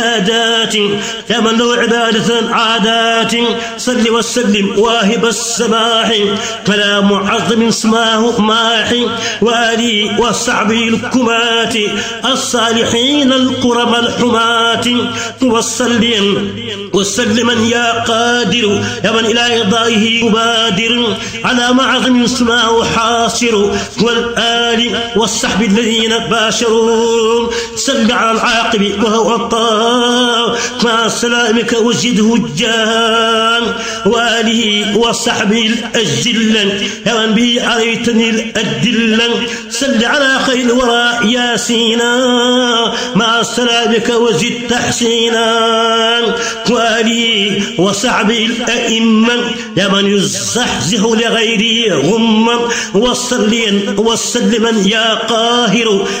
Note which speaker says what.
Speaker 1: عادات يا من له عبادة عادات صل وسلم واهب السماح فلا معظم سماه ماحي وآلي وصحبه الكمات الصالحين القرم الحمات وسلما يا قادر يا من إلى إرضائه يبادر على معظم سماه حاصر والآل والصحب الذين باشروا سل على العاقب وهو الطاهر مع سلامك وزده الجان وآله وصحبه الأجلا يا من به عليتني الأدلا سل على خير الورى ياسينا مع سلامك وزد تحسينا وآله وصحبه الأئمة يا من يزحزح لغيره غما وسلما يا قاهر